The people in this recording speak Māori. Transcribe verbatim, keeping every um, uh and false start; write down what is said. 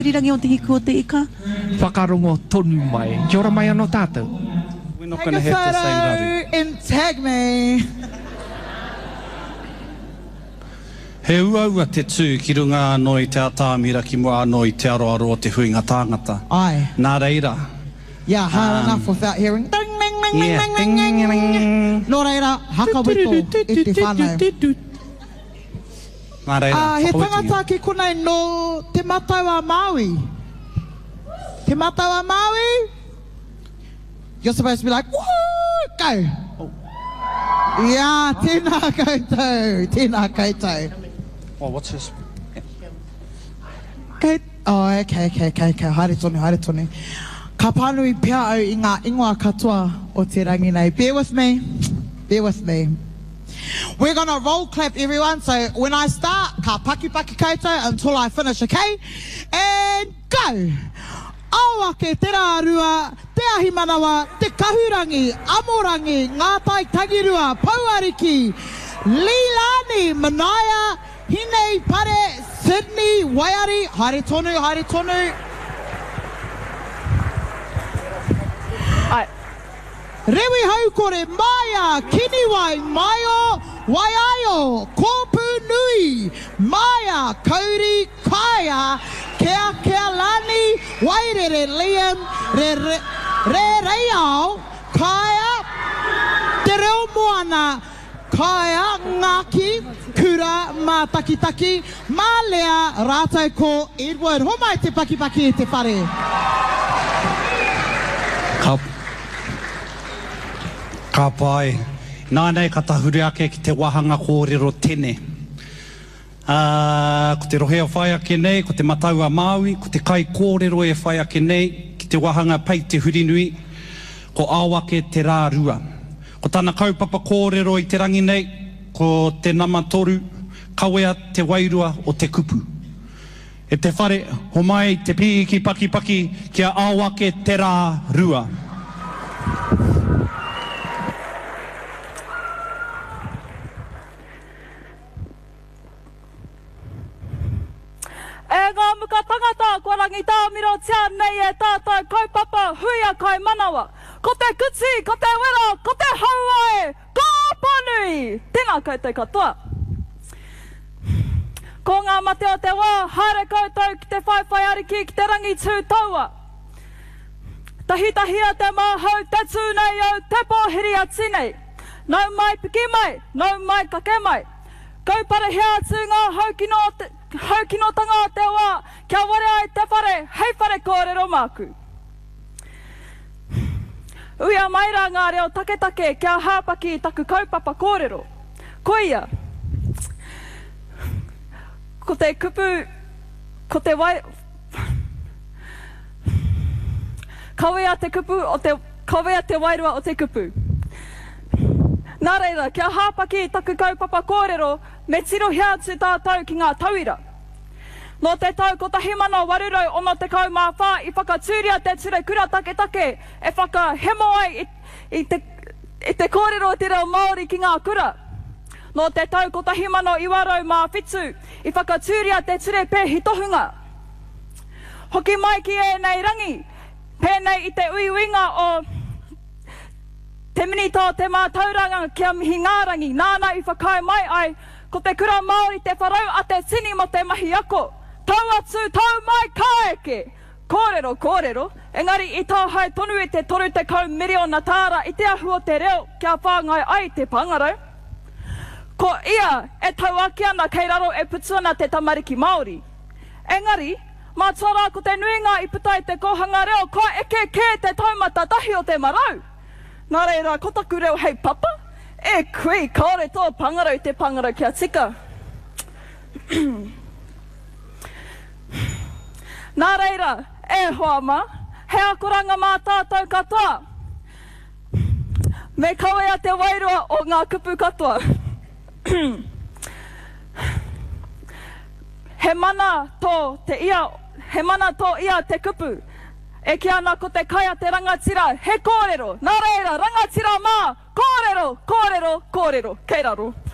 Rirangi o te hiku o te ika. Whakarongo tonu mai. Kia ora mai anō tātou. We're not going to have the same rari. And tag me. He uaua te tū ki runga anō i te atāmira ki mua anō i te aroaro o te huinga tāngata. Ai. Nā reira. Yeah, hard Um, enough without hearing. Ding, ding, ding, Yeah. ding, ding, ding, ding. Nō reira, haka wito i te whānau. Nā reira. Ah, he whakawiti tangata ki konei no te mataua Maui. Te mataua Maui. You're supposed to be like, woo, go. Yeah, tēnā koutou, tēnā koutou. Oh, what's this? Kei, oh, okay, okay, okay, okay, haere tonu, haere tonu. Ka pānui pia au i ngā ingoa katoa o te rangi nei. Bear with me, bear with me. We're going to roll clap, everyone. So when I start, ka paki paki koutou until I finish, okay? And go! Awa ke te rārua, te ahi manawa, te kahurangi, amorangi, ngātai tangirua, pauariki, Leilani, Manaya, Hinei, Pare, Sydney, Waiari, haere tonu, haere tonu. Ai. Rewi haukore, Maia, Kiniwai, Maio, Waiaio, Kōpū Nui, Maia, Kauri, Kaia, Kea Kea Lani, Wairere Liam, Re Re Re Reao, Kaia, Te Reo Moana, Kaia, Ngaki, Kura, Ma Taki Taki, Ma Lea, Rātou ko Edward. Homai te paki paki e te whare. Ka, ka pai. Nānei ka tahuri ake ki te wahanga kōrero tene. Uh, ko te rohea whai ake nei, ko te mataua Māui, ko te kai kōrero e whai ake nei, ki te wahanga pei te hurinui, ko āwake te rārua. Ko tāna kaupapa kōrero i te rangi nei, ko te nama toru, kawea te wairua o te kupu. E te whare, ho mai te piki paki paki, kia āwake te rārua. E ngā muka tangata, kua rangi tāmiro tia nei e tātou kaupapa huia kai manawa. Ko te kuchi, ko te wera, ko te hauae, ko panui. Tēnā koutou katoa. Ko ngā mate o te wā, haere koutou ki te whaiwhai ariki ki te rangi tū taua. Tahi tahi a te māhau, te tū nei au, te pōhiri a tinei. Nau mai piki mai, nau mai kake mai. Kaupare hea tū ngā haukino te... Haukino tanga o te wā, kia ware ai te whare, hei whare kōrero māku. Uia maira ngā reo take take, kia hāpaki taku kaupapa kōrero. Ko ia, ko te kupu, ko te wai... Kawea te kupu o te... Kawea te wairua o te kupu. Nā reira, kia hāpaki taku kaupapa kōrero, me tiro hea tū tātou ki ngā tauira. Nō te tau ko tahi mana warurau ono te kau mā whā i whakatūria te ture kura take take e whakahemo ai i, i, te, i te kōrero o te reo Māori ki ngā kura. Nō te tau ko tahi mana i warau mā whitu i whakatūria te ture pēhi tohunga. Hoki mai ki e nei rangi, pēnei i te uiuinga o te minito te mā tauranga kia mihi ngā rangi, nāna i whakai mai ai, ko te kura Māori te wharau a te tini mo te mahi ako. Tau atu, tau mai kaeke. Kōrero, kōrero. Engari i tau hai tonu i te toru te kau miriona tāra i te ahu o te reo kia whāngai ai te pangarau. Ko ia e tau aki ana kei raro e putuana te tamariki Māori. Engari, mā tora ko te nuinga i putai te kohanga reo, ko eke ke te taumata tahi o te marau. Nā reira, ko taku reo hei papa. E kui, kaore tō pangarau te pangarau kia tika. Nā reira, e hoa ma, he akoranga mā tātou katoa. Me kawea te wairua o ngā kupu katoa. He mana tō te ia, he mana tō ia te kupu. E ki ana ko te kaia te rangatira, he kōrero. Nā reira, rangatira mā, kōrero, kōrero, kōrero. Kei raro.